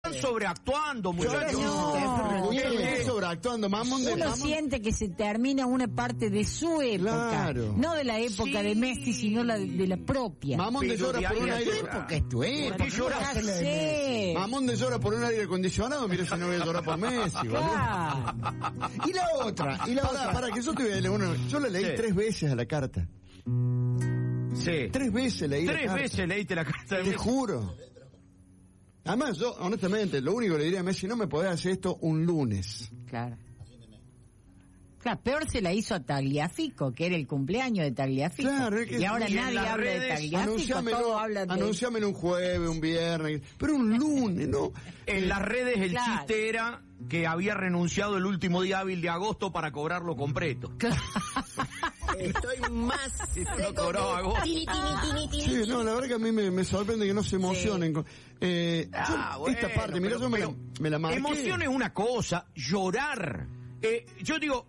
sobreactuando, muchachos. Sobreactuando, Uno siente que se termina una parte de su época, claro. no de la época de Messi, sino de la propia. Mamón de llora por un aire. Porque es tu época. Mamón de llora por un aire acondicionado. Mira si no voy a llorar por Messi. Claro. Y la otra. Para que yo te voy a leer. Bueno, yo la leí 3 veces a la carta. Sí. 3 veces leí la carta. 3 veces leíste la carta de Te Messi. juro. Además, yo, honestamente, lo único que le diría a Messi, no me podés hacer esto un lunes. Claro. Claro, peor se la hizo a Tagliafico, que era el cumpleaños de Tagliafico. Claro, es que y ahora y nadie habla de Tagliafico, todos hablan de... Anunciámelo un jueves, un viernes, pero un lunes, ¿no? En las redes el chiste era que había renunciado el último día hábil de agosto para cobrarlo completo. Estoy más No cobraba agosto. Sí, no, la verdad que a mí me sorprende que no se emocionen. Bueno, esta parte, mirá, yo me la marqué. Emoción es una cosa, llorar. Yo digo,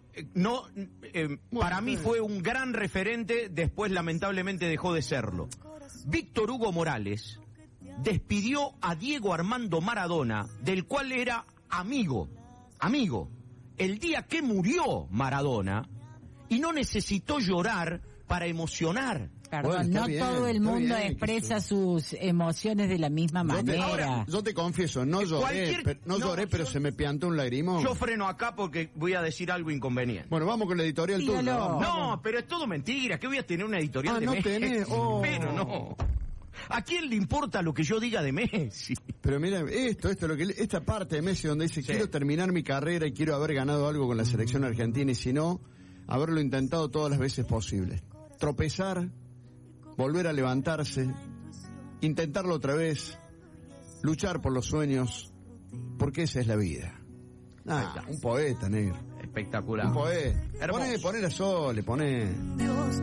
para mí fue un gran referente, después lamentablemente dejó de serlo. Víctor Hugo Morales despidió a Diego Armando Maradona, del cual era amigo. El día que murió Maradona, y no necesitó llorar para emocionar. Perdón, bueno, no bien, todo el mundo bien, expresa sus emociones de la misma manera. Yo te confieso, no lloré, pero se me piantó un lagrimón. Yo freno acá porque voy a decir algo inconveniente. Bueno, vamos con la editorial Dígalo. tuya. Vamos. No, pero es todo mentira, que voy a tener una editorial de no Messi. tenés, Pero no. ¿A quién le importa lo que yo diga de Messi? Pero mira, esta parte de Messi donde dice, quiero terminar mi carrera y quiero haber ganado algo con la selección argentina, y si no, haberlo intentado todas las veces posibles. Tropezar, volver a levantarse, intentarlo otra vez, luchar por los sueños, porque esa es la vida. Un poeta, negro. Espectacular. Un poeta. Hermoso. Poné a Sole, poné...